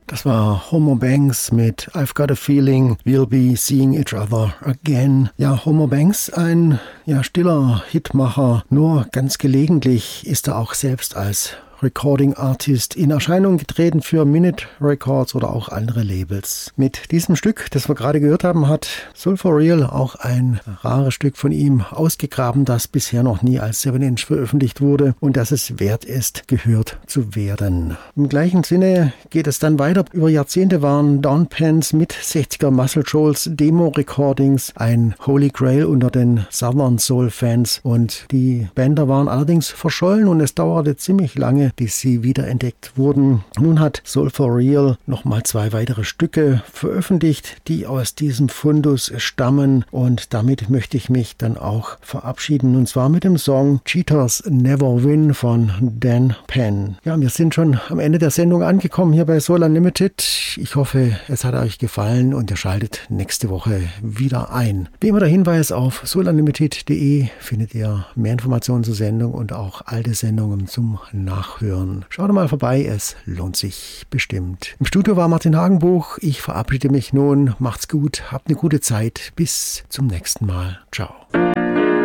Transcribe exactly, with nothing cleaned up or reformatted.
Das war Homo Banks mit I've Got a Feeling We'll Be Seeing Each Other Again. Ja, Homo Banks, ein ja, stiller Hitmacher. Nur ganz gelegentlich ist er auch selbst als Recording Artist in Erscheinung getreten für Minute Records oder auch andere Labels. Mit diesem Stück, das wir gerade gehört haben, hat Soul for Real auch ein rares Stück von ihm ausgegraben, das bisher noch nie als seven inch veröffentlicht wurde und das es wert ist, gehört zu werden. Im gleichen Sinne geht es dann weiter. Über Jahrzehnte waren Downpens mit sechziger Muscle Shoals Demo-Recordings ein Holy Grail unter den Southern Soul Fans und die Bänder waren allerdings verschollen und es dauerte ziemlich lange, bis sie wiederentdeckt wurden. Nun hat Soul for Real nochmal zwei weitere Stücke veröffentlicht, die aus diesem Fundus stammen und damit möchte ich mich dann auch verabschieden und zwar mit dem Song Cheaters Never Win von Dan Penn. Ja, wir sind schon am Ende der Sendung angekommen hier bei Soul Unlimited. Ich hoffe, es hat euch gefallen und ihr schaltet nächste Woche wieder ein. Wie immer der Hinweis, auf soul unlimited punkt de findet ihr mehr Informationen zur Sendung und auch alte Sendungen zum Nachhören. Schaut mal vorbei, es lohnt sich bestimmt. Im Studio war Martin Hagenbuch. Ich verabschiede mich nun. Macht's gut, habt eine gute Zeit. Bis zum nächsten Mal. Ciao.